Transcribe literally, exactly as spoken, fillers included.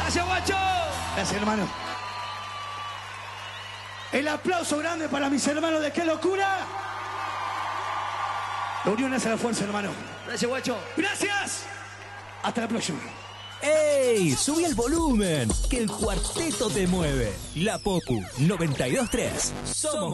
Gracias, guacho. Gracias, hermano. El aplauso grande para mis hermanos de Qué Locura. La unión hace la fuerza, hermano. Gracias, guacho. Gracias. Hasta la próxima. ¡Ey! Subí el volumen, que el cuarteto te mueve. La Popu noventa y dos tres. Somos